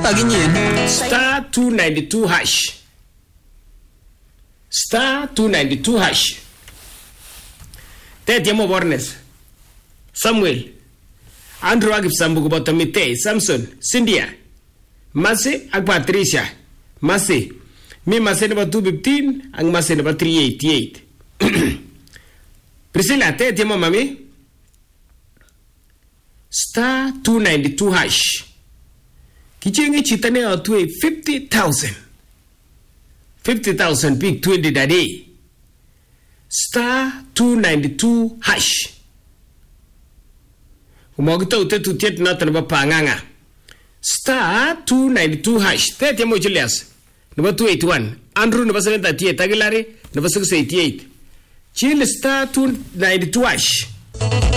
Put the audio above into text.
Paginyen. Star 292 hash. Star 292 hash. Tetemo Bornes. Samuel. Andrew Agipsambu Kubotomite. Samson. Cynthia. Mase ak Patricia. Mase. Mi Mase number 215 ang Mase number 388. Priscilla, tetemo mami. Star 292 hash. Kichenge chitane otwe 50,000. 50,000 big 20 daddy. Star 292 hash. Umogito utetu tiet nata naba panganga. Star 292 hash. Tetemo Julius. Number 281. Andrew number 738. Aguilari number 688. Chill star 292 hash.